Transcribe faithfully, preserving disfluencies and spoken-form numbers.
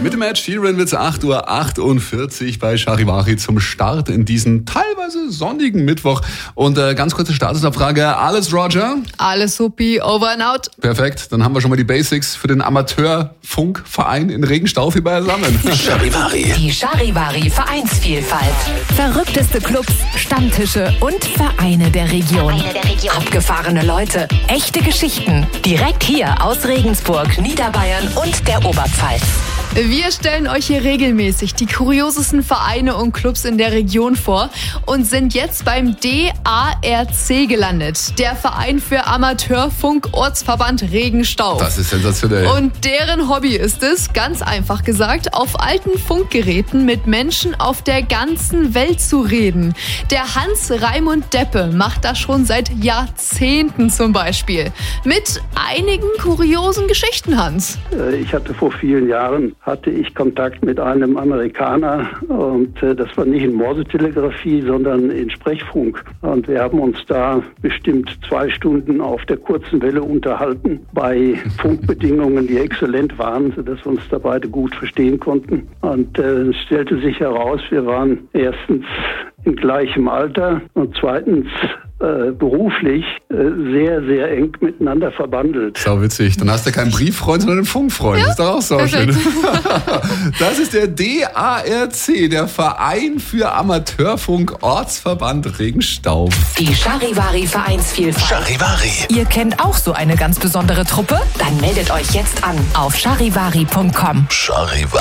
Mit dem Ed Sheeran wird es acht Uhr achtundvierzig bei Charivari zum Start in diesen teilweise sonnigen Mittwoch. Und äh, ganz kurze Statusabfrage. Alles Roger? Alles supi, over and out. Perfekt, dann haben wir schon mal die Basics für den Amateurfunkverein in Regenstauf hier beisammen. Charivari. Die Charivari Vereinsvielfalt. Verrückteste Clubs, Stammtische und Vereine der Region. Vereine der Region. Abgefahrene Leute, echte Geschichten. Direkt hier aus Regensburg, Niederbayern und der Oberpfalz. Wir stellen euch hier regelmäßig die kuriosesten Vereine und Clubs in der Region vor und sind jetzt beim D A R C gelandet. Der Verein für Amateurfunk Ortsverband Regenstauf. Das ist sensationell. Und deren Hobby ist es, ganz einfach gesagt, auf alten Funkgeräten mit Menschen auf der ganzen Welt zu reden. Der Hans Raimund Deppe macht das schon seit Jahrzehnten zum Beispiel. Mit einigen kuriosen Geschichten, Hans. Ich hatte vor vielen Jahren hatte ich Kontakt mit einem Amerikaner und äh, das war nicht in Morsetelegrafie, sondern in Sprechfunk. Und wir haben uns da bestimmt zwei Stunden auf der kurzen Welle unterhalten, bei Funkbedingungen, die exzellent waren, sodass wir uns da beide gut verstehen konnten. Und äh, es stellte sich heraus, wir waren erstens in gleichem Alter und zweitens äh, beruflich äh, sehr, sehr eng miteinander verbandelt. Sau witzig. Dann hast du keinen Brieffreund, sondern einen Funkfreund. Ja, das ist doch auch so schön. Das ist der D A R C, der Verein für Amateurfunk Ortsverband Regenstauf. Die Charivari Vereinsvielfalt. Charivari. Ihr kennt auch so eine ganz besondere Truppe? Dann meldet euch jetzt an auf charivari punkt com. Charivari.